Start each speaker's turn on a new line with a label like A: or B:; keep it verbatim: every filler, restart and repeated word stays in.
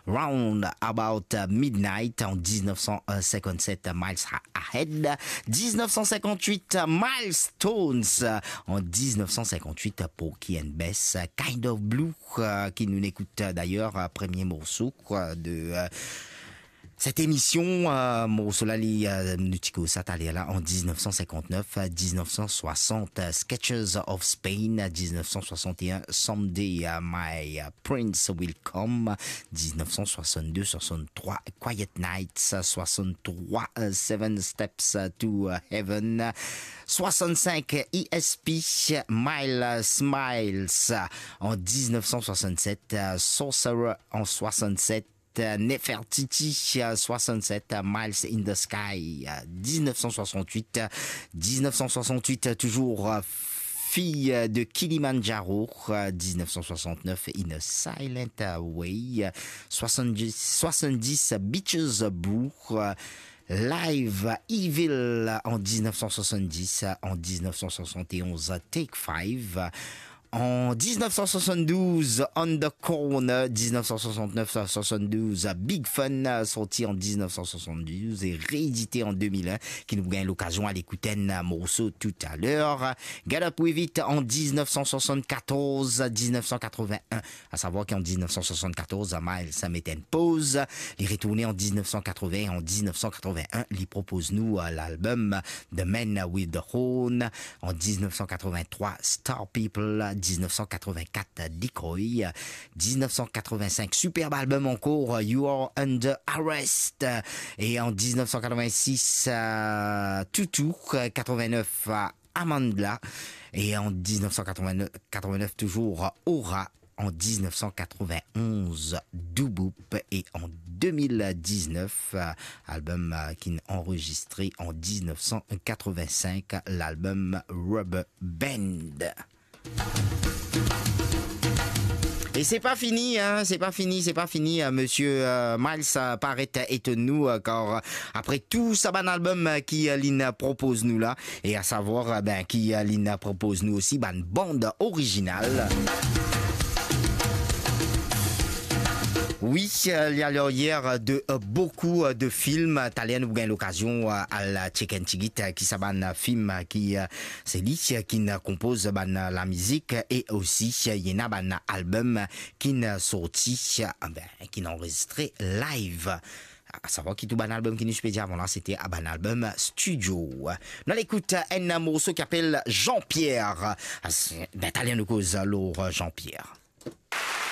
A: Round About Midnight en dix-neuf cent cinquante-sept, Miles Ahead. dix-neuf cent cinquante-huit, Milestones en dix-neuf cent cinquante-huit, Porky and Bess, Kind of Blue, euh, qui nous écoute d'ailleurs, premier morceau quoi, de... Euh, cette émission, euh, morceau là, euh, Nutico Satalia en dix-neuf cent cinquante-neuf, dix-neuf cent soixante, Sketches of Spain, dix-neuf cent soixante et un, Someday uh, My Prince Will Come, dix-neuf cent soixante-deux soixante-trois, Quiet Nights, soixante-trois, uh, Seven Steps to Heaven, soixante-cinq, E S P, Miles Smiles en dix-neuf cent soixante-sept, Sorcerer en soixante-sept, Nefertiti soixante-sept, Miles in the Sky dix-neuf cent soixante-huit, dix-neuf cent soixante-huit toujours Fille de Kilimanjaro, dix-neuf cent soixante-neuf, In a Silent Way, soixante-dix, soixante-dix Beaches Brew, Live Evil en dix-neuf cent soixante-dix, en dix-neuf cent soixante et onze Take Five, en dix-neuf cent soixante-douze, On the Corner, dix-neuf cent soixante-neuf soixante-douze, Big Fun, sorti en dix-neuf cent soixante-douze et réédité en deux mille un, qui nous gagne l'occasion à l'écouter un morceau tout à l'heure. Get Up With It en dix-neuf cent soixante-quatorze, dix-neuf cent quatre-vingt-un, à savoir qu'en dix-neuf cent soixante-quatorze, Miles ça mettait une pause. Il est retourné en dix-neuf cent quatre-vingts, en dix-neuf cent quatre-vingt-un, il propose-nous l'album The Man With The Horn. En dix-neuf cent quatre-vingt-trois, Star People, dix-neuf cent quatre-vingt-quatre, Decoy, dix-neuf cent quatre-vingt-cinq, superbe album en cours, You Are Under Arrest, et en dix-neuf cent quatre-vingt-six, euh, Tutu, quatre-vingt-neuf, Amandla, et en dix-neuf cent quatre-vingt-neuf, toujours Aura, en dix-neuf cent quatre-vingt-onze, Doo-Boop, et en deux mille dix-neuf, euh, album euh, qui est enregistré en dix-neuf cent quatre-vingt-cinq, l'album Rubber Band. Et c'est pas fini, hein, c'est pas fini, c'est pas fini. Euh, Monsieur euh, Miles euh, paraît étonné euh, car euh, après tout ça, ban album euh, qui euh, Lina propose nous là, et à savoir euh, ben qui euh, Lina propose nous aussi, ban bande originale. Oui, il y a l'heure hier de euh, beaucoup de films. Talien nous gagne l'occasion euh, à la Chicken Chigit qui s'aban film qui euh, c'est lui qui compose ban la musique, et aussi il y a un album qui n'a sorti euh, ben, qui n'a enregistré live. À savoir qui tout ban album qui nous peut dire avant là, c'était un ban album studio. On écoute un morceau qui s'appelle Jean-Pierre. Ben Talien nous cause alors Jean-Pierre.